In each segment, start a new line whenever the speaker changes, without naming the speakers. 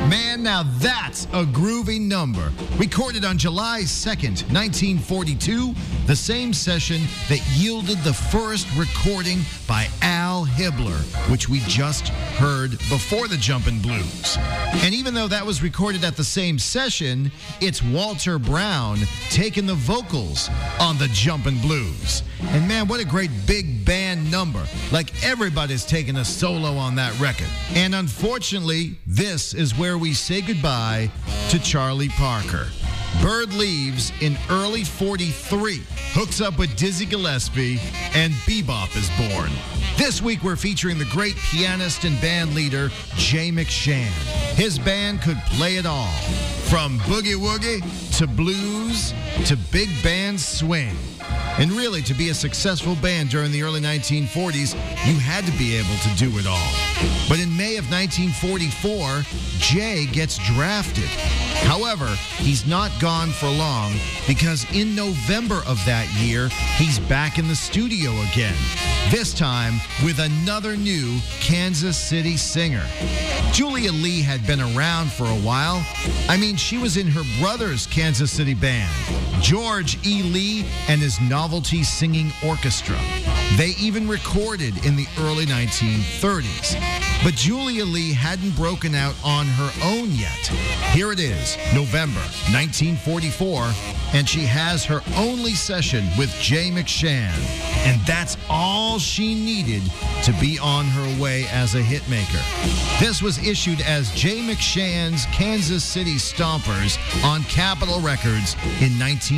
Man, now that's a groovy number. Recorded on July 2nd, 1942, the same session that yielded the first recording by Al Hibbler, which we just heard before the Jumpin' Blues. And even though that was recorded at the same session, it's Walter Brown taking the vocals on the Jumpin' Blues. And man, what a great big band number. Like everybody's taking a solo on that record. And unfortunately, this is where we say goodbye to Charlie Parker. Bird leaves in early 43, hooks up with Dizzy Gillespie, and bebop is born. This week we're featuring the great pianist and band leader, Jay McShann. His band could play it all, from boogie woogie to blues to big band swing. And really, to be a successful band during the early 1940s, you had to be able to do it all. But in May of 1944, Jay gets drafted. However, he's not gone for long because in November of that year, he's back in the studio again, this time with another new Kansas City singer. Julia Lee had been around for a while. I mean, she was in her brother's Kansas City band, George E. Lee and his Novelty Singing Orchestra. They even recorded in the early 1930s. But Julia Lee hadn't broken out on her own yet. Here it is, November 1944, and she has her only session with Jay McShann. And that's all she needed to be on her way as a hitmaker. This was issued as Jay McShann's Kansas City Stompers on Capitol Records in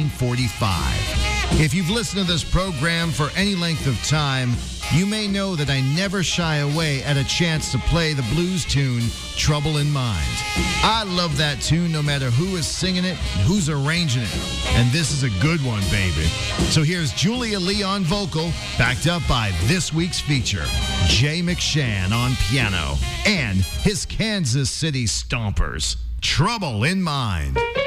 1945. If you've listened to this program for any length of time, you may know that I never shy away at a chance to play the blues tune, Trouble in Mind. I love that tune no matter who is singing it and who's arranging it. And this is a good one, baby. So here's Julia Lee on vocal, backed up by this week's feature, Jay McShann on piano, and his Kansas City Stompers, Trouble in Mind.